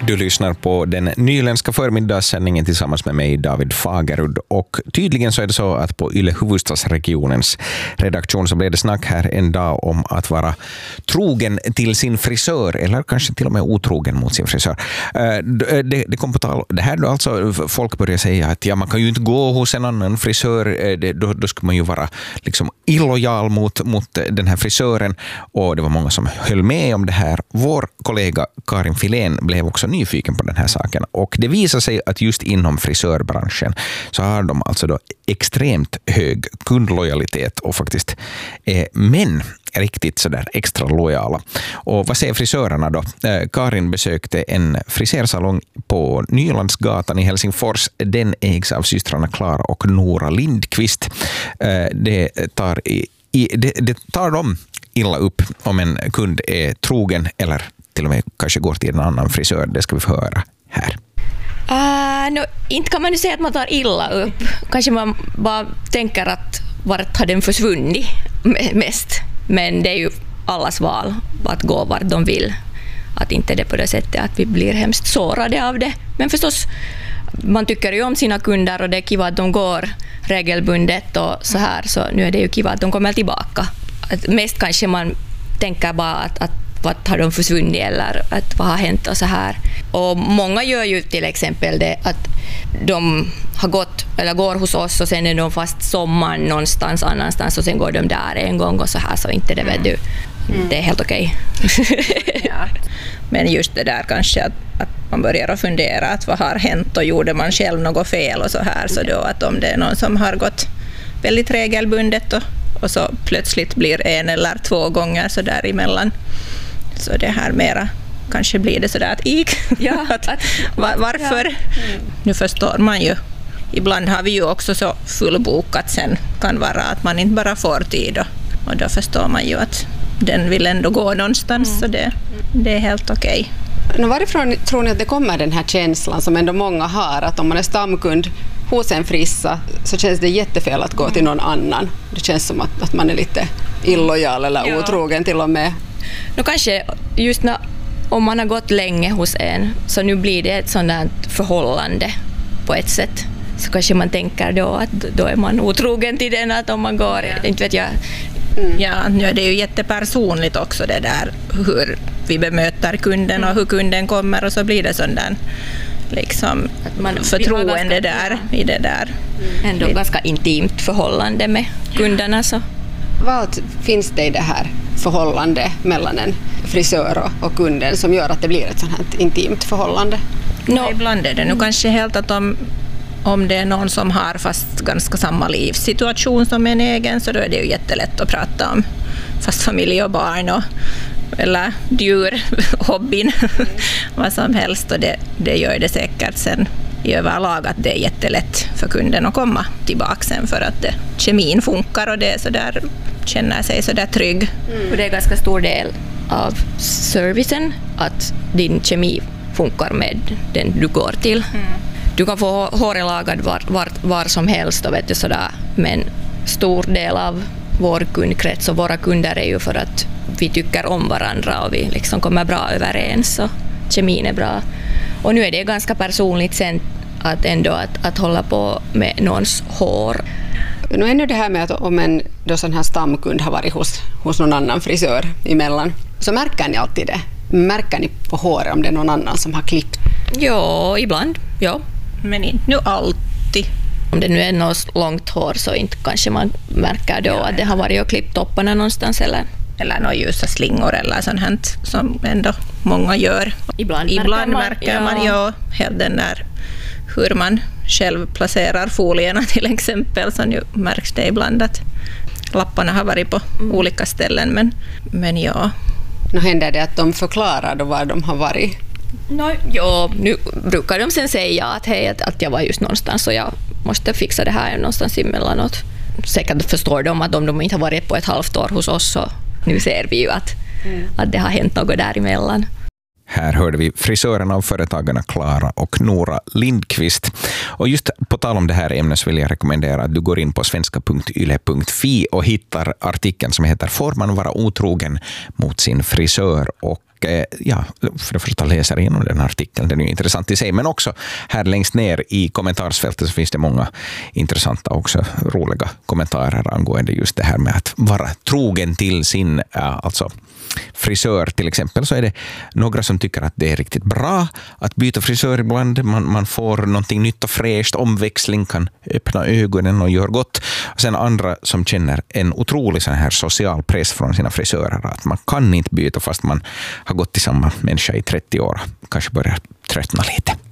Du lyssnar på den nyländska förmiddagssändningen tillsammans med mig, David Fagerud. Och tydligen så är det så att på Yle Huvudstadsregionens redaktion så blev det snack här en dag om att vara trogen till sin frisör, eller kanske till och med otrogen mot sin frisör. Det kom på tal, det här då alltså, folk börjar säga att ja, man kan ju inte gå hos en annan frisör, då ska man ju vara liksom illojal mot den här frisören, och det var många som höll med om det här. Vår kollega Karin Filén blev också nyfiken på den här saken, och det visar sig att just inom frisörbranschen så har de alltså då extremt hög kundlojalitet, och faktiskt män riktigt sådär extra lojala. Och vad säger frisörerna då? Karin besökte en frisersalong på Nylandsgatan i Helsingfors. Den ägs av systrarna Klara och Nora Lindqvist. Det tar dem illa upp om en kund är trogen eller till och med kanske går till en annan frisör. Det ska vi få höra här. Inte kan man ju säga att man tar illa upp. Kanske man bara tänker att vart har den försvunnit mest. Men det är ju allas val att gå vart de vill. Att inte det på det sättet att vi blir hemskt sårade av det. Men förstås, man tycker ju om sina kunder och det är kiva att de går regelbundet och så här. Så nu är det ju kiva att de kommer tillbaka. Att mest kanske man tänker bara att vad har de försvunnit eller att vad har hänt och så här. Och många gör ju till exempel det att de har gått eller går hos oss och sen är de fast sommaren någonstans annanstans och sen går de där en gång och så här, så inte det vet du. Det är helt okej. Ja. Men just det där kanske att man börjar fundera att vad har hänt och gjorde man själv något fel och så här, så då att om det är någon som har gått väldigt regelbundet och så plötsligt blir en eller två gånger så däremellan, så det här mera kanske blir det sådär att ja, varför? Ja. Nu förstår man ju. Ibland har vi ju också så fullbokat, sen kan vara att man inte bara får tid och då förstår man ju att den vill ändå gå någonstans, så det är helt okej. Varifrån tror ni att det kommer den här känslan som ändå många har, att om man är stamkund hos en frissa så känns det jättefel att gå till någon annan? Det känns som att man är lite illojal eller otrogen till och med. Kanske just om man har gått länge hos en, så nu blir det ett sådant förhållande på ett sätt. Så kanske man tänker då att då är man otrogen till den, att om man går, inte vet jag. Ja, nu är det ju jättepersonligt också det där hur vi bemöter kunden och hur kunden kommer, och så blir det sån där liksom förtroende där i det där. Ändå ganska intimt förhållande med kunderna. Så. Vad finns det i det här förhållande mellan en frisör och kunden som gör att det blir ett sånt här intimt förhållande? Ibland är det nu kanske helt att om det är någon som har fast ganska samma livssituation som en egen, så då är det ju jättelätt att prata om fast familj och barn eller djur, hobbyn, vad som helst, och det gör det säkert sen i överlag att det är jättelätt för kunden att komma tillbaka sen, för att kemin funkar och det är så där, känner sig så där trygg. Och det är ganska stor del av servicen att din kemi funkar med den du går till. Du kan få håret lagad var som helst och vet du, sådär, men stor del av vår kundkrets och våra kunder är ju för att vi tycker om varandra och vi liksom kommer bra överens och kemin är bra. Och nu är det ganska personligt sen att ändå att hålla på med någons hår. Nu är det här med att om en då sån här stamkund har varit hos någon annan frisör emellan, så märker ni alltid det? Märker ni på håret om det är någon annan som har klippt? Ja, ibland. Ja. Men inte nu alltid. Om det nu är något långt hår så inte kanske man märker då att det har varit och klippt topparna någonstans eller några ljusa slingor eller sånt här som ändå många gör. Ibland märker man ju helt den där hur man själv placerar folierna till exempel, så nu märks det ibland att lapparna har varit på olika ställen, men ja. Nu händer det att de förklarar då var de har varit? Nu brukar de sen säga att hej, att jag var just någonstans och jag måste fixa det här någonstans emellanåt. Säkert förstår de att om de inte har varit på ett halvt år hos oss, så nu ser vi ju att det har hänt något däremellan. Här hörde vi frisörerna av företagarna Klara och Nora Lindqvist. Och just på tal om det här ämnet vill jag rekommendera att du går in på svenska.yle.fi och hittar artikeln som heter "Får man vara otrogen mot sin frisör?" Och ja, för det första läser igenom den här artikeln, den är ju intressant i sig, men också här längst ner i kommentarsfältet så finns det många intressanta också roliga kommentarer angående just det här med att vara trogen till sin alltså frisör till exempel. Så är det några som tycker att det är riktigt bra att byta frisör ibland. Man får någonting nytt och fräscht, omväxling kan öppna ögonen och gör gott. Och sen andra som känner en otrolig sån här social press från sina frisörer att man kan inte byta fast man har gått till samma människa i 30 år. Kanske börjar tröttna lite.